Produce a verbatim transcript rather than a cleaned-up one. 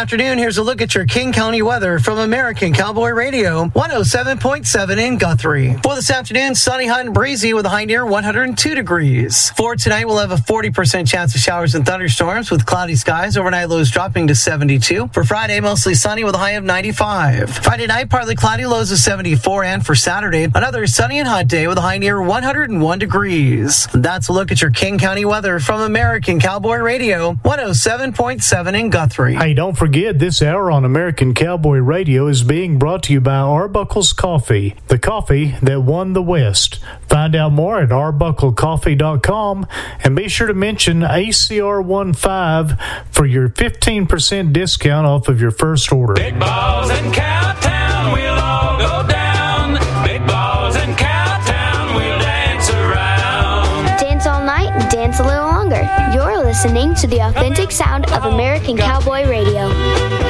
afternoon, here's a look at your King County weather from American Cowboy Radio, one oh seven point seven in Guthrie. For this afternoon, sunny, hot, and breezy with a high near one hundred two degrees. For tonight, we'll have a forty percent chance of showers and thunderstorms with cloudy skies, overnight lows dropping to seventy-two. For Friday, mostly sunny with a high of ninety-five. Friday night, partly cloudy, lows of seventy-four. And for Saturday, another sunny and hot day with a high near one hundred one degrees. That's a look at your King County weather from American Cowboy Radio, one oh seven point seven in Guthrie. Hey, don't forget, this hour on American Cowboy Radio is being brought to you by Arbuckle's Coffee, the coffee that won the West. Find out more at arbuckle coffee dot com and be sure to mention A C R fifteen for your fifteen percent discount off of your first order. Big balls in Cowtown, we'll all go down. Big balls in Cowtown, we'll dance around. Dance all night, dance a little longer. You're listening to the authentic sound of American Cowboy Radio.